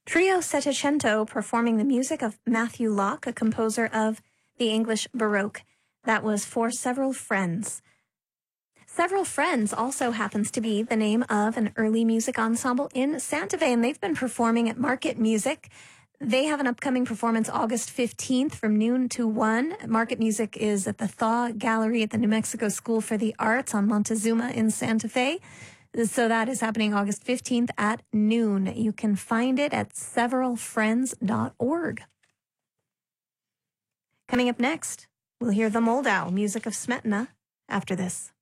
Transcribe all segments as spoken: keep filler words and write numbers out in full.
Trio Settecento performing the music of Matthew Locke, a composer of the English Baroque. That was For Several Friends. Several Friends also happens to be the name of an early music ensemble in Santa Fe, and they've been performing at Market Music. They have an upcoming performance August fifteenth from noon to one. Market Music is at the Thaw Gallery at the New Mexico School for the Arts on Montezuma in Santa Fe. So that is happening August fifteenth at noon. You can find it at several friends dot org. Coming up next, we'll hear the Moldau, music of Smetana, after this.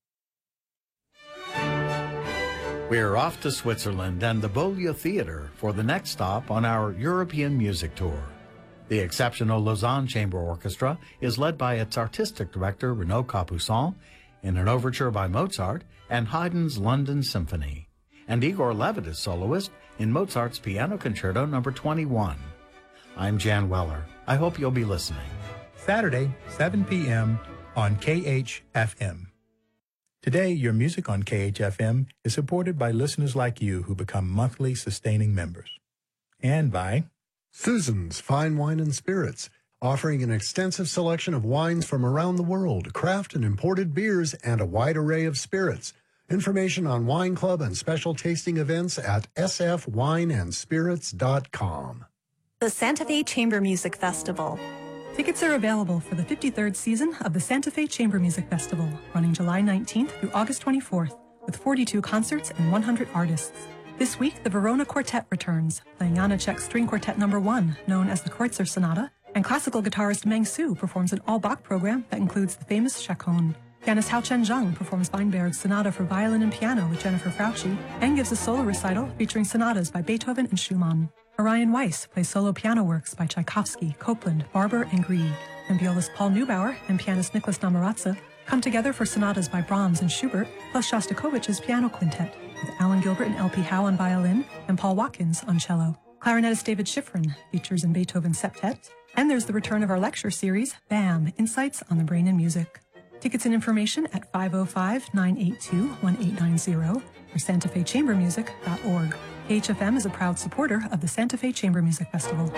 We're off to Switzerland and the Bolia Theater for the next stop on our European music tour. The exceptional Lausanne Chamber Orchestra is led by its artistic director, Renaud Capuçon, in an overture by Mozart and Haydn's London Symphony, and Igor Levit is soloist in Mozart's Piano Concerto number twenty-one. I'm Jan Weller. I hope you'll be listening. Saturday, seven p.m. on K H F M. Today, your music on K H F M is supported by listeners like you who become monthly sustaining members. And by Susan's Fine Wine and Spirits, offering an extensive selection of wines from around the world, craft and imported beers, and a wide array of spirits. Information on Wine Club and special tasting events at s f wine and spirits dot com. The Santa Fe Chamber Music Festival. Tickets are available for the fifty-third season of the Santa Fe Chamber Music Festival, running July nineteenth through August twenty-fourth, with forty-two concerts and one hundred artists. This week, the Verona Quartet returns, playing Janacek's String Quartet number one, known as the Kreutzer Sonata, and classical guitarist Meng Su performs an all-Bach program that includes the famous Chaconne. Pianist Hao Chen Zhang performs Weinberg's Sonata for violin and piano with Jennifer Frautschi, and gives a solo recital featuring sonatas by Beethoven and Schumann. Orion Weiss plays solo piano works by Tchaikovsky, Copland, Barber, and Grieg, and violist Paul Neubauer and pianist Nicholas Namaratsa come together for sonatas by Brahms and Schubert, plus Shostakovich's piano quintet, with Alan Gilbert and L P Howe on violin and Paul Watkins on cello. Clarinetist David Schifrin features in Beethoven's septet, and there's the return of our lecture series, BAM, Insights on the Brain and Music. Tickets and information at five oh five, nine eight two, one eight nine zero or santa fe chamber music dot org. K H F M is a proud supporter of the Santa Fe Chamber Music Festival.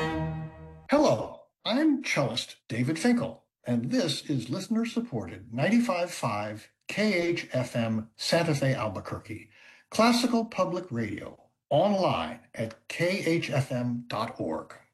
Hello, I'm cellist David Finkel, and this is listener-supported ninety-five point five K H F M Santa Fe, Albuquerque, classical public radio, online at k h f m dot org.